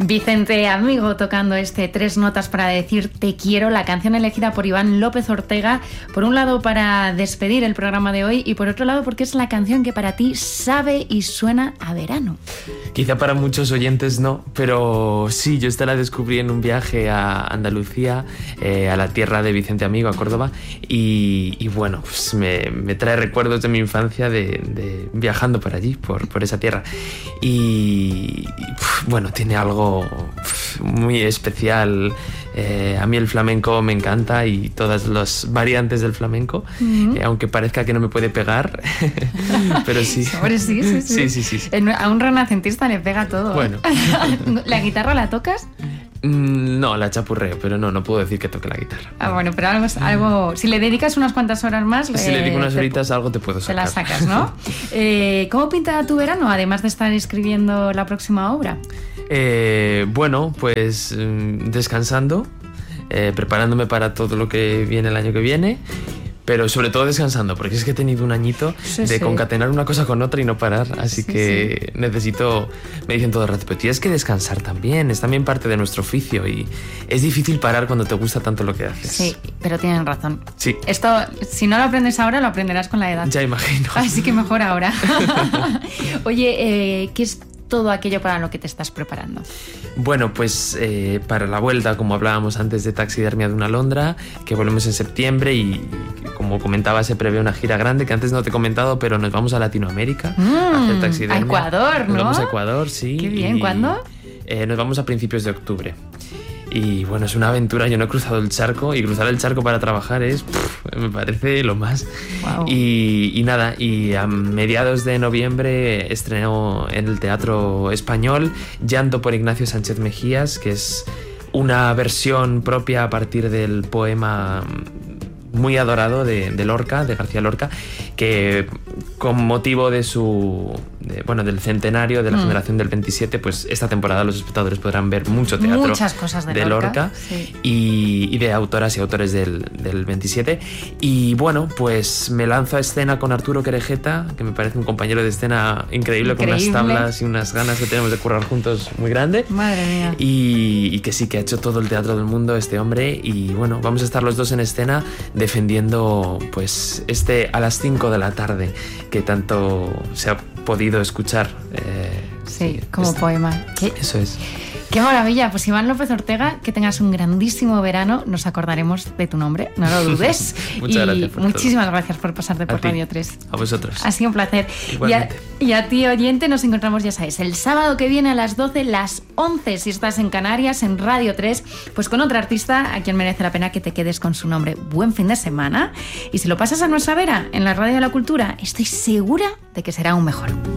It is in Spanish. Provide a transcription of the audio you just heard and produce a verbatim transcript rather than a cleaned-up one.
Vicente Amigo tocando este Tres Notas para decir te quiero, la canción elegida por Iván López Ortega, por un lado para despedir el programa de hoy y por otro lado porque es la canción que para ti sabe y suena a verano. Quizá para muchos oyentes no, pero sí, yo esta la descubrí en un viaje a Andalucía, eh, a la tierra de Vicente Amigo, a Córdoba, y, y bueno, pues me, me trae recuerdos de mi infancia de, de viajando por allí, por, por esa tierra. Y, y bueno, tiene algo muy especial. Eh, a mí el flamenco me encanta y todas las variantes del flamenco, uh-huh. eh, aunque parezca que no me puede pegar, pero sí. Sobre sí, sí, sí. sí, sí, sí, sí. A un renacentista le pega todo. Bueno. ¿La guitarra la tocas? Mm, no, la chapurreo, pero no, no puedo decir que toque la guitarra. Ah, bueno, pero algo, algo si le dedicas unas cuantas horas más... Si eh, le dedico unas te, horitas, algo te puedo sacar. Te la sacas, ¿no? eh, ¿Cómo pinta tu verano, además de estar escribiendo la próxima obra? Eh, bueno, pues descansando, eh, preparándome para todo lo que viene el año que viene, pero sobre todo descansando, porque es que he tenido un añito sí, de sí. concatenar una cosa con otra y no parar, así sí, que sí. necesito, me dicen todo el rato, pero tienes que descansar también, es también parte de nuestro oficio y es difícil parar cuando te gusta tanto lo que haces. Sí, pero tienen razón. Sí. Esto, si no lo aprendes ahora, lo aprenderás con la edad. Ya imagino. Así que mejor ahora. Oye, eh, ¿qué es todo aquello para lo que te estás preparando? Bueno, pues eh, para la vuelta, como hablábamos antes de Taxidermia de una Alondra, que volvemos en septiembre y, como comentaba, se prevé una gira grande que antes no te he comentado, pero nos vamos a Latinoamérica mm, a hacer Taxidermia. A Ecuador, ¿no? Nos vamos a Ecuador, sí. Qué bien, y, ¿cuándo? Eh, nos vamos a principios de octubre. Y bueno, es una aventura, yo no he cruzado el charco y cruzar el charco para trabajar es, pff, me parece lo más. Wow. Y, y nada, y a mediados de noviembre estrenó en el Teatro Español Llanto por Ignacio Sánchez Mejías, que es una versión propia a partir del poema muy adorado de, de Lorca, de García Lorca, que con motivo de su de, bueno, del centenario de la mm. generación del veintisiete, pues esta temporada los espectadores podrán ver mucho teatro muchas cosas de, de Lorca, Lorca sí. y, y de autoras y autores del, del veintisiete. Y bueno, pues me lanzo a escena con Arturo Querejeta, que me parece un compañero de escena increíble, increíble. con unas tablas y unas ganas que tenemos de currar juntos muy grande. Madre mía. Y, y que sí, que ha hecho todo el teatro del mundo este hombre. Y bueno, vamos a estar los dos en escena defendiendo pues este A las cinco de la tarde que tanto se ha podido escuchar. Eh, sí, sí, como este, poema. ¿Qué? Eso es. ¡Qué maravilla! Pues Iván López Ortega, que tengas un grandísimo verano. Nos acordaremos de tu nombre, no lo dudes. Muchas y gracias por muchísimas todo. gracias por pasarte por Radio tres. A vosotros. Ha sido un placer. Y a, y a ti, oyente, nos encontramos, ya sabes, el sábado que viene a las doce, las once, si estás en Canarias, en Radio tres, pues con otra artista a quien merece la pena que te quedes con su nombre. Buen fin de semana. Y si lo pasas a nuestra vera, en la Radio de la Cultura, estoy segura de que será aún mejor.